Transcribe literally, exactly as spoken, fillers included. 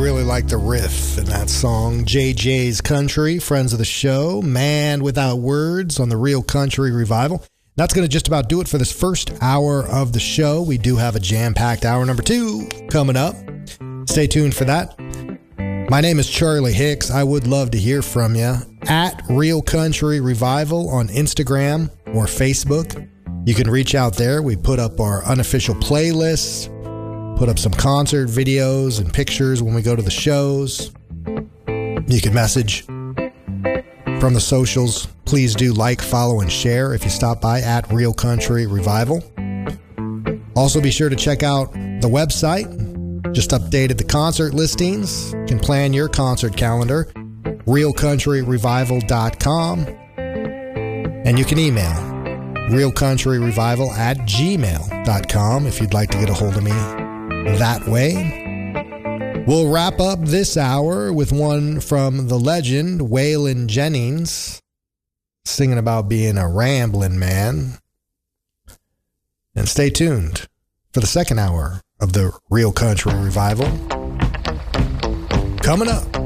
really like the riff in that song. J J's Country, friends of the show, Man Without Words on the Real Country Revival. That's going to just about do it for this first hour of the show. We do have a jam-packed hour number two coming up. Stay tuned for that. My name is Charlie Hicks. I would love to hear from you at Real Country Revival on Instagram or Facebook. You can reach out there. We put up our unofficial playlists, put up some concert videos and pictures when we go to the shows. You can message from the socials. Please do like, follow, and share if you stop by at Real Country Revival. Also be sure to check out the website. Just updated the concert listings. You can plan your concert calendar, real country revival dot com. And you can email real country revival at gmail dot com if you'd like to get a hold of me that way. We'll wrap up this hour with one from the legend, Waylon Jennings, singing about being a rambling man. And stay tuned for the second hour of the Real Country Revival coming up.